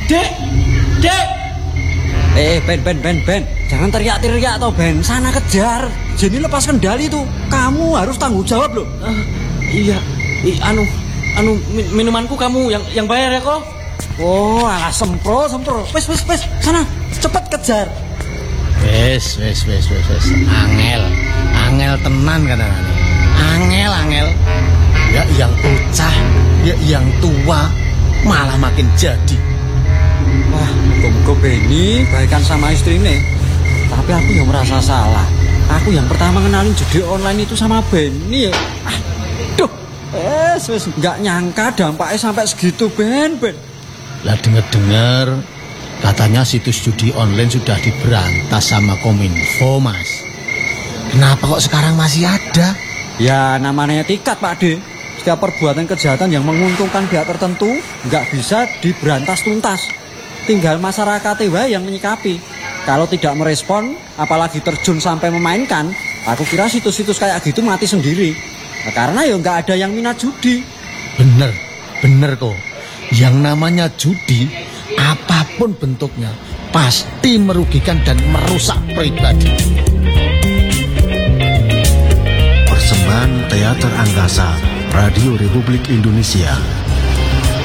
Dek, Dek. Ben. Jangan teriak-teriak toh, Ben. Sana kejar. Jadi lepas kendali tuh. Kamu harus tanggung jawab loh. Iya. Minumanku kamu yang bayar ya kok. Oh, alah sempro. Wes. Sana, cepet kejar. Wes. Angel tenan kadang-kadang. Angel. Ya yang bocah, ya yang tua malah makin jadi. Wah, muka-muka Benny baikan sama istrinya. Tapi aku yang merasa salah. Aku yang pertama kenalin judi online itu sama Benny ya. Aduh, wes nggak nyangka dampaknya sampai segitu, Ben. Lah dengar katanya situs judi online sudah diberantas sama Kominfo, Mas. Kenapa kok sekarang masih ada? Ya namanya tikat, Pak De. Setiap perbuatan kejahatan yang menguntungkan pihak tertentu nggak bisa diberantas tuntas. Tinggal masyarakat yang menyikapi. Kalau tidak merespon, apalagi terjun sampai memainkan, aku kira situs-situs kayak gitu mati sendiri. Nah, karena ya nggak ada yang minat judi. Bener kok. Yang namanya judi, apapun bentuknya, pasti merugikan dan merusak pribadi. Persembahan Teater Angkasa, Radio Republik Indonesia.